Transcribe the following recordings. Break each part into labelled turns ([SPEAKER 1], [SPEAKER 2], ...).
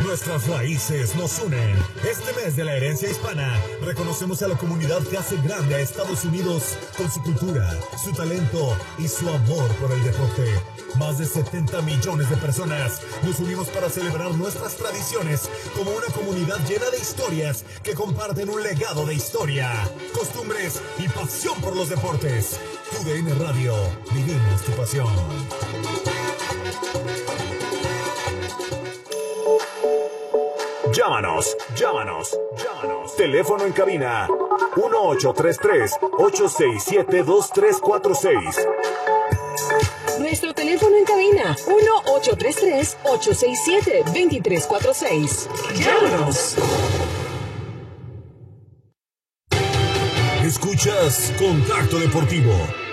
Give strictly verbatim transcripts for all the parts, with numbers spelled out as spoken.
[SPEAKER 1] Nuestras raíces nos unen. Este mes de la herencia hispana, reconocemos a la comunidad que hace grande a Estados Unidos con su cultura, su talento y su amor por el deporte. Más de setenta millones de personas nos unimos para celebrar nuestras tradiciones como una comunidad llena de historias que comparten un legado de historia, costumbres y pasión por los deportes. Tu D N Radio, vivimos tu pasión. Llámanos, llámanos, llámanos. Teléfono en cabina uno ocho tres tres, ocho seis siete, dos tres cuatro seis.
[SPEAKER 2] Nuestro teléfono en cabina uno ocho tres tres, ocho seis siete, dos tres cuatro seis. Llámanos.
[SPEAKER 1] Escuchas Contacto Deportivo.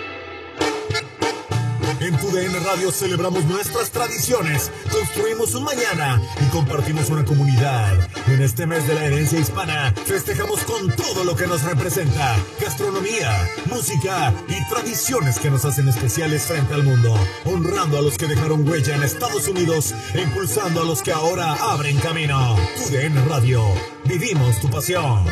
[SPEAKER 1] En tu D N Radio celebramos nuestras tradiciones, construimos un mañana y compartimos una comunidad. En este mes de la herencia hispana, festejamos con todo lo que nos representa: gastronomía, música y tradiciones que nos hacen especiales frente al mundo, honrando a los que dejaron huella en Estados Unidos e impulsando a los que ahora abren camino. Tu D N Radio, vivimos tu pasión.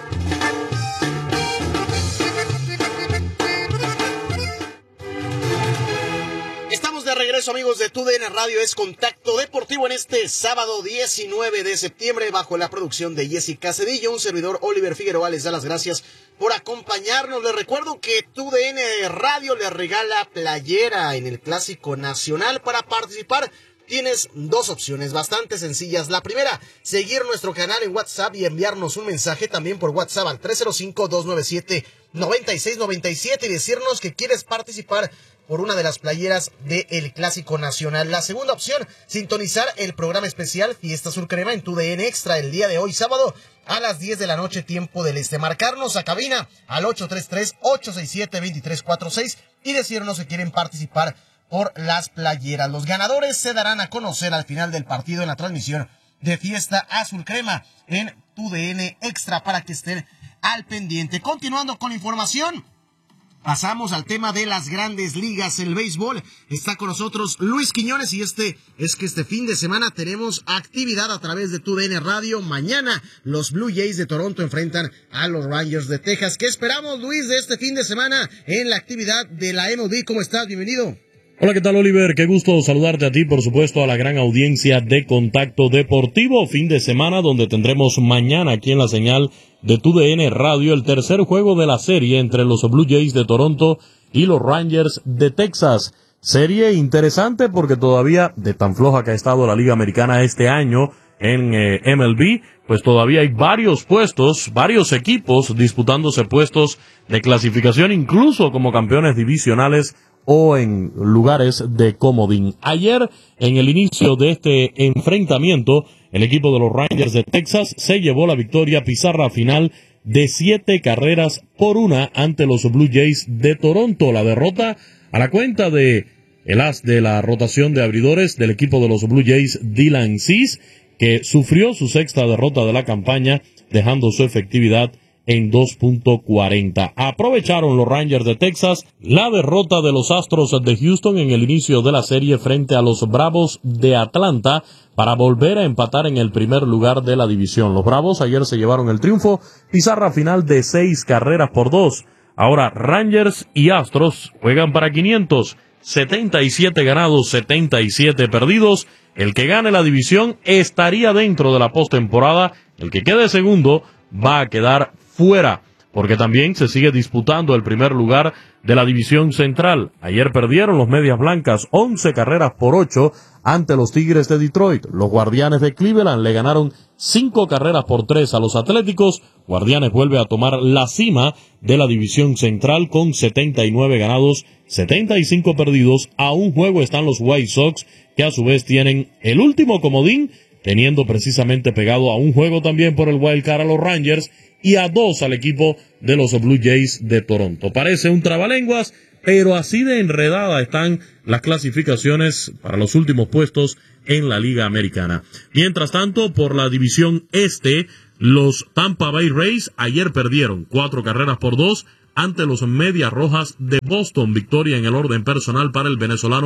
[SPEAKER 3] De regreso, amigos de Tu D N Radio, es Contacto Deportivo en este sábado diecinueve de septiembre, bajo la producción de Jessica Cedillo. Un servidor, Oliver Figueroa, les da las gracias por acompañarnos. Les recuerdo que Tu D N Radio le regala playera en el Clásico Nacional. Para participar tienes dos opciones bastante sencillas. La primera, seguir nuestro canal en WhatsApp y enviarnos un mensaje también por WhatsApp al tres cero cinco, dos nueve siete, nueve seis nueve siete y decirnos que quieres participar por una de las playeras del Clásico Nacional. La segunda opción, sintonizar el programa especial Fiesta Sur Crema en Tu D N Extra el día de hoy, sábado, a las diez de la noche, tiempo del este. Marcarnos a cabina al ocho tres tres, ocho seis siete, dos tres cuatro seis y decirnos que quieren participar por las playeras. Los ganadores se darán a conocer al final del partido en la transmisión de Fiesta Azul Crema en Tu D N Extra, para que estén al pendiente. Continuando con la información, pasamos al tema de las grandes ligas, el béisbol. Está con nosotros Luis Quiñones y este es que este fin de semana tenemos actividad a través de Tu D N Radio. Mañana los Blue Jays de Toronto enfrentan a los Rangers de Texas. ¿Qué esperamos, Luis, de este fin de semana en la actividad de la M L B? ¿Cómo estás? Bienvenido.
[SPEAKER 4] Hola, ¿qué tal, Oliver? Qué gusto saludarte a ti, por supuesto, a la gran audiencia de Contacto Deportivo. Fin de semana donde tendremos mañana aquí en la señal de Tu D N Radio el tercer juego de la serie entre los Blue Jays de Toronto y los Rangers de Texas. Serie interesante porque todavía, de tan floja que ha estado la Liga Americana este año en eh, M L B, pues todavía hay varios puestos, varios equipos disputándose puestos de clasificación, incluso como campeones divisionales o en lugares de comodín. Ayer, en el inicio de este enfrentamiento, el equipo de los Rangers de Texas se llevó la victoria, pizarra final de siete carreras por una ante los Blue Jays de Toronto. La derrota a la cuenta de el as de la rotación de abridores del equipo de los Blue Jays, Dylan Cease, que sufrió su sexta derrota de la campaña, dejando su efectividad en dos punto cuarenta. Aprovecharon los Rangers de Texas la derrota de los Astros de Houston en el inicio de la serie frente a los Bravos de Atlanta para volver a empatar en el primer lugar de la división. Los Bravos ayer se llevaron el triunfo, pizarra final de seis carreras por dos. Ahora Rangers y Astros juegan para quinientos, setenta y siete ganados, setenta y siete perdidos. El que gane la división estaría dentro de la postemporada. El que quede segundo va a quedar fuera, porque también se sigue disputando el primer lugar de la división central. Ayer perdieron los Medias Blancas once carreras por ocho ante los Tigres de Detroit. Los Guardianes de Cleveland le ganaron cinco carreras por tres a los Atléticos. Guardianes vuelve a tomar la cima de la división central con setenta y nueve ganados, setenta y cinco perdidos. A un juego están los White Sox, que a su vez tienen el último comodín, teniendo precisamente pegado a un juego también por el Wild Card a los Rangers y a dos al equipo de los Blue Jays de Toronto. Parece un trabalenguas, pero así de enredada están las clasificaciones para los últimos puestos en la Liga Americana. Mientras tanto, por la división este, los Tampa Bay Rays ayer perdieron cuatro carreras por dos ante los Medias Rojas de Boston. Victoria en el orden personal para el venezolano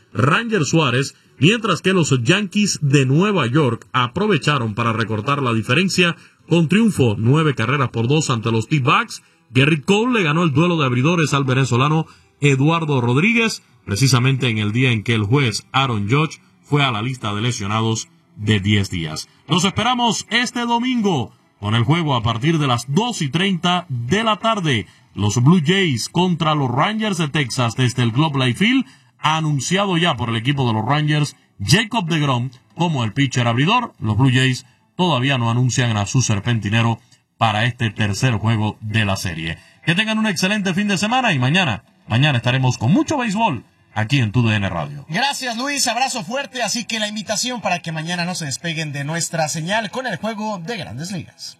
[SPEAKER 4] Ranger Suárez, mientras que los Yankees de Nueva York aprovecharon para recortar la diferencia con triunfo nueve carreras por dos ante los D-Backs. Gerrit Cole le ganó el duelo de abridores al venezolano Eduardo Rodríguez, precisamente en el día en que el juez Aaron Judge fue a la lista de lesionados de diez días. Los esperamos este domingo con el juego a partir de las dos y treinta de la tarde. Los Blue Jays contra los Rangers de Texas desde el Globe Life Field, anunciado ya por el equipo de los Rangers, Jacob deGrom como el pitcher abridor. Los Blue Jays todavía no anuncian a su serpentinero para este tercer juego de la serie. Que tengan un excelente fin de semana y mañana, mañana estaremos con mucho béisbol aquí en T U D N Radio.
[SPEAKER 3] Gracias, Luis, abrazo fuerte, así que la invitación para que mañana no se despeguen de nuestra señal con el juego de Grandes Ligas.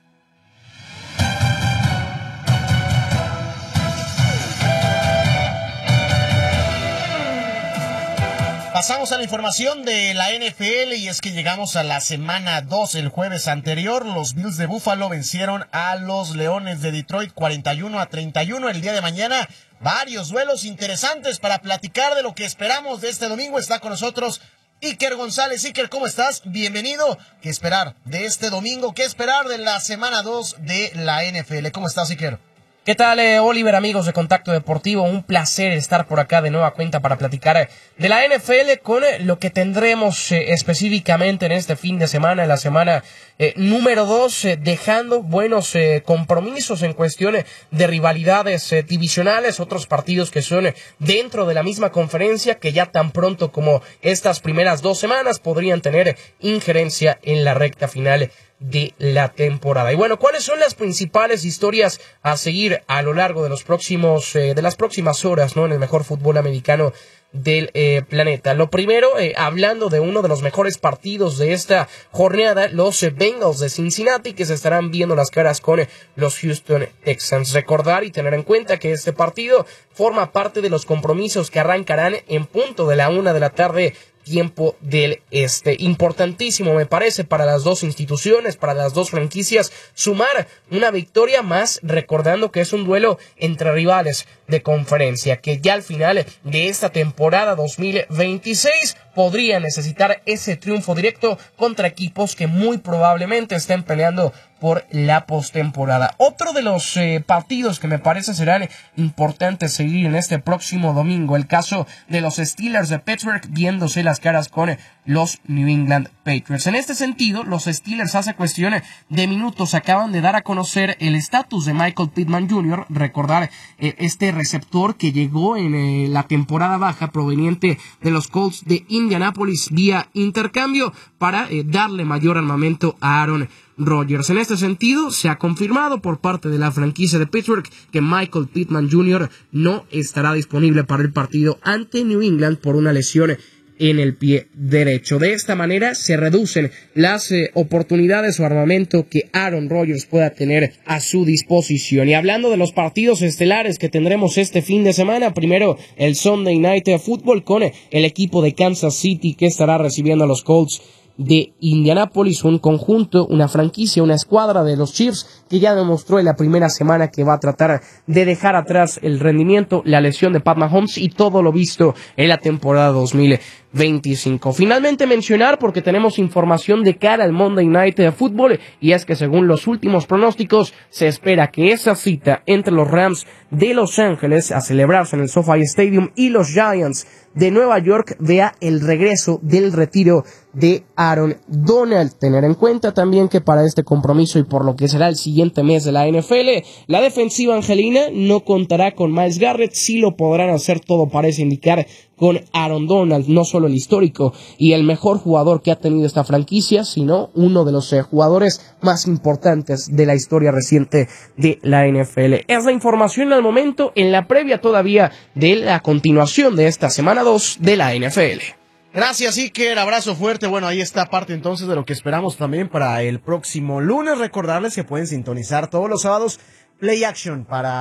[SPEAKER 3] Pasamos a la información de la N F L y es que llegamos a la semana dos. El jueves anterior, los Bills de Buffalo vencieron a los Leones de Detroit cuarenta y uno a treinta y uno. El día de mañana, varios duelos interesantes para platicar de lo que esperamos de este domingo. Está con nosotros Iker González. Iker, ¿cómo estás? Bienvenido. ¿Qué esperar de este domingo? ¿Qué esperar de la semana dos de la N F L? ¿Cómo estás, Iker?
[SPEAKER 5] ¿Qué tal, eh, Oliver, amigos de Contacto Deportivo? Un placer estar por acá de nueva cuenta para platicar de la N F L con eh, lo que tendremos eh, específicamente en este fin de semana, en la semana eh, número dos, eh, dejando buenos eh, compromisos en cuestión eh, de rivalidades eh, divisionales, otros partidos que son eh, dentro de la misma conferencia, que ya tan pronto como estas primeras dos semanas podrían tener eh, injerencia en la recta final de la temporada. Y bueno, ¿cuáles son las principales historias a seguir a lo largo de los próximos eh, de las próximas horas, ¿no? En el mejor fútbol americano del eh, planeta? Lo primero, eh, hablando de uno de los mejores partidos de esta jornada, los eh, Bengals de Cincinnati, que se estarán viendo las caras con eh, los Houston Texans. Recordar y tener en cuenta que este partido forma parte de los compromisos que arrancarán en punto de la una de la tarde, tiempo del este. Importantísimo, me parece, para las dos instituciones, para las dos franquicias, sumar una victoria más, recordando que es un duelo entre rivales de conferencia, que ya al final de esta temporada dos mil veintiséis podría necesitar ese triunfo directo contra equipos que muy probablemente estén peleando por la postemporada. Otro de los eh, partidos que me parece serán importantes seguir en este próximo domingo, el caso de los Steelers de Pittsburgh viéndose las caras con los New England Patriots. En este sentido, los Steelers hace cuestión de minutos acaban de dar a conocer el estatus de Michael Pittman junior Recordar eh, este receptor que llegó en eh, la temporada baja proveniente de los Colts de Indianapolis vía intercambio para eh, darle mayor armamento a Aaron Rodgers. En este sentido, se ha confirmado por parte de la franquicia de Pittsburgh que Michael Pittman junior no estará disponible para el partido ante New England por una lesión en el pie derecho. De esta manera se reducen las eh, oportunidades o armamento que Aaron Rodgers pueda tener a su disposición. Y hablando de los partidos estelares que tendremos este fin de semana, primero el Sunday Night Football con el equipo de Kansas City que estará recibiendo a los Colts de Indianapolis, un conjunto, una franquicia, una escuadra de los Chiefs que ya demostró en la primera semana que va a tratar de dejar atrás el rendimiento, la lesión de Pat Mahomes y todo lo visto en la temporada dos mil veinticinco. Finalmente mencionar, porque tenemos información de cara al Monday Night Football, y es que según los últimos pronósticos se espera que esa cita entre los Rams de Los Ángeles a celebrarse en el SoFi Stadium y los Giants de Nueva York vea el regreso del retiro de Aaron Donald. Tener en cuenta también que para este compromiso y por lo que será el siguiente mes de la N F L, la defensiva angelina no contará con Myles Garrett, sí lo podrán hacer, todo parece indicar, con Aaron Donald, no solo el histórico y el mejor jugador que ha tenido esta franquicia, sino uno de los eh, jugadores más importantes de la historia reciente de la N F L. Es la información al momento, en la previa todavía de la continuación de esta semana dos de la N F L.
[SPEAKER 3] Gracias, Iker, abrazo fuerte. Bueno, ahí está parte entonces de lo que esperamos también para el próximo lunes. Recordarles que pueden sintonizar todos los sábados Play Action para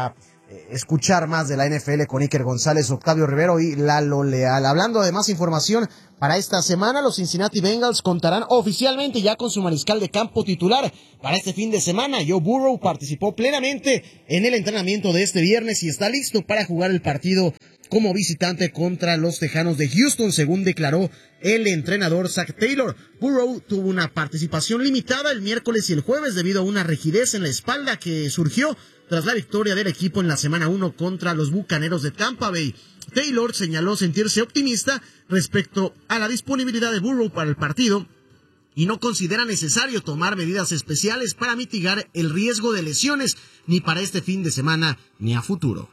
[SPEAKER 3] escuchar más de la N F L con Iker González, Octavio Rivero y Lalo Leal. Hablando de más información, para esta semana los Cincinnati Bengals contarán oficialmente ya con su mariscal de campo titular para este fin de semana. Joe Burrow participó plenamente en el entrenamiento de este viernes y está listo para jugar el partido como visitante contra los Tejanos de Houston, según declaró el entrenador Zach Taylor. Burrow tuvo una participación limitada el miércoles y el jueves debido a una rigidez en la espalda que surgió tras la victoria del equipo en la semana uno contra los Bucaneros de Tampa Bay. Taylor señaló sentirse optimista respecto a la disponibilidad de Burrow para el partido y no considera necesario tomar medidas especiales para mitigar el riesgo de lesiones ni para este fin de semana ni a futuro.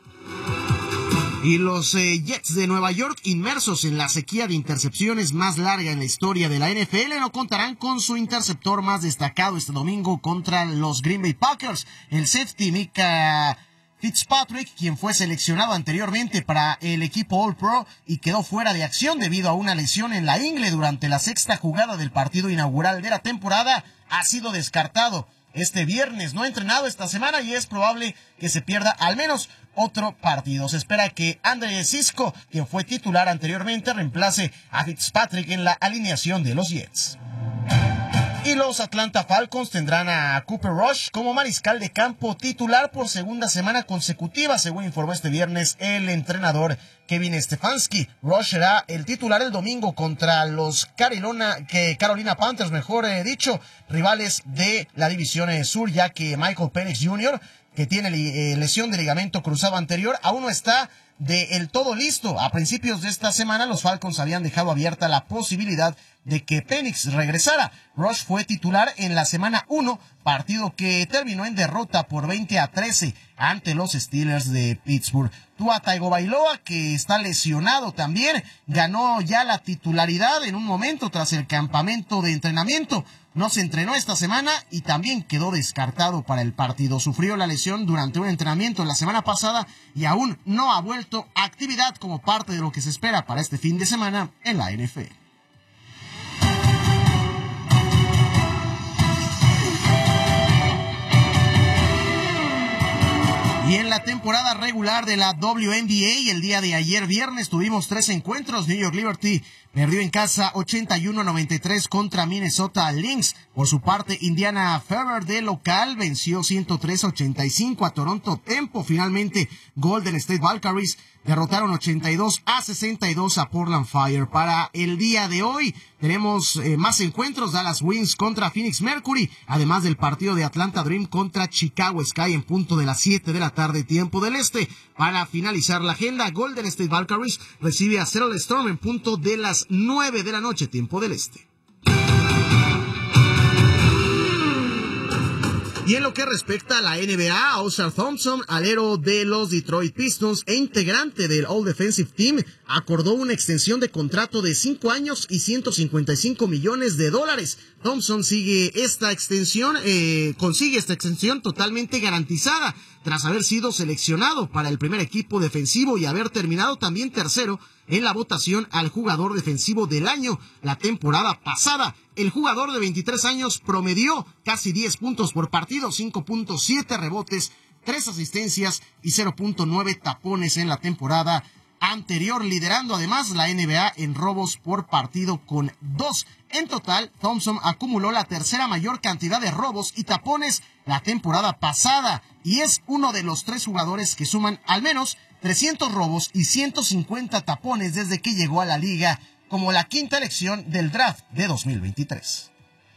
[SPEAKER 3] Y los eh, Jets de Nueva York, inmersos en la sequía de intercepciones más larga en la historia de la N F L, no contarán con su interceptor más destacado este domingo contra los Green Bay Packers. El safety Micah Fitzpatrick, quien fue seleccionado anteriormente para el equipo All-Pro y quedó fuera de acción debido a una lesión en la ingle durante la sexta jugada del partido inaugural de la temporada, ha sido descartado este viernes. No ha entrenado esta semana y es probable que se pierda al menos otro partido. Se espera que Andre Cisco, quien fue titular anteriormente, reemplace a Fitzpatrick en la alineación de los Jets. Y los Atlanta Falcons tendrán a Cooper Rush como mariscal de campo titular por segunda semana consecutiva, según informó este viernes el entrenador Kevin Stefanski. Rush será el titular el domingo contra los Carolina, que Carolina Panthers, mejor eh, dicho, rivales de la división eh, sur, ya que Michael Penix junior, que tiene eh, lesión de ligamento cruzado anterior, aún no está del todo listo. A principios de esta semana los Falcons habían dejado abierta la posibilidad de que Penix regresara. Rush fue titular en la semana uno, partido que terminó en derrota por veinte a trece ante los Steelers de Pittsburgh. Tua Tagovailoa, que está lesionado también, ganó ya la titularidad en un momento tras el campamento de entrenamiento. No se entrenó esta semana y también quedó descartado para el partido. Sufrió la lesión durante un entrenamiento la semana pasada y aún no ha vuelto a actividad como parte de lo que se espera para este fin de semana en la N F L. Y en la temporada regular de la W N B A, el día de ayer viernes tuvimos tres encuentros. New York Liberty perdió en casa ochenta y uno a noventa y tres contra Minnesota Lynx. Por su parte, Indiana Fever de local venció ciento tres a ochenta y cinco a Toronto Tempo. Finalmente, Golden State Valkyries derrotaron ochenta y dos a sesenta y dos a Portland Fire. Para el día de hoy tenemos eh, más encuentros. Dallas Wings contra Phoenix Mercury, además del partido de Atlanta Dream contra Chicago Sky en punto de las siete de la tarde, tiempo del este. Para finalizar la agenda, Golden State Valkyries recibe a Seattle Storm en punto de las nueve de la noche, tiempo del este. Y en lo que respecta a la N B A, Ausar Thompson, alero de los Detroit Pistons e integrante del All Defensive Team, acordó una extensión de contrato de cinco años y ciento cincuenta y cinco millones de dólares. Thompson sigue esta extensión, eh, consigue esta extensión totalmente garantizada tras haber sido seleccionado para el primer equipo defensivo y haber terminado también tercero en la votación al jugador defensivo del año la temporada pasada. El jugador de veintitrés años promedió casi diez puntos por partido, cinco punto siete rebotes, tres asistencias y cero punto nueve tapones en la temporada anterior, liderando además la N B A en robos por partido con dos. En total, Thompson acumuló la tercera mayor cantidad de robos y tapones la temporada pasada y es uno de los tres jugadores que suman al menos trescientos robos y ciento cincuenta tapones desde que llegó a la liga como la quinta elección del draft de dos mil veintitrés.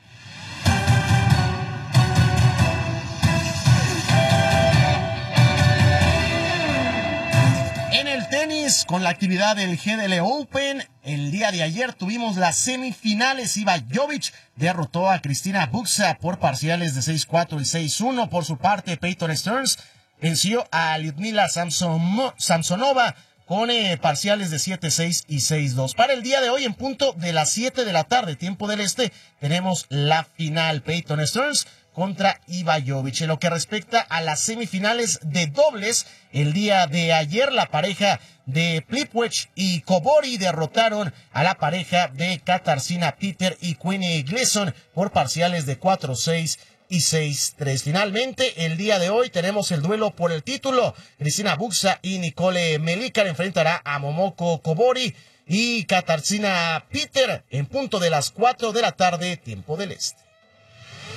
[SPEAKER 3] En el tenis, con la actividad del G D L Open, el día de ayer tuvimos las semifinales. Iva Jovic derrotó a Cristina Buxa por parciales de seis cuatro y seis uno. Por su parte, Peyton Stearns venció a Lyudmila Samson- Samsonova con eh, parciales de siete seis y seis dos. Para el día de hoy, en punto de las siete de la tarde, tiempo del este, tenemos la final. Peyton Stearns contra Iva Jovic. En lo que respecta a las semifinales de dobles, el día de ayer la pareja de Plipwech y Kobori derrotaron a la pareja de Katarzyna Peter y Queenie Gleason por parciales de cuatro seis, y seis tres. Finalmente, el día de hoy tenemos el duelo por el título. Cristina Buxa y Nicole Melícar enfrentará a Momoko Kobori y Katarzyna Peter en punto de las cuatro de la tarde, tiempo del este.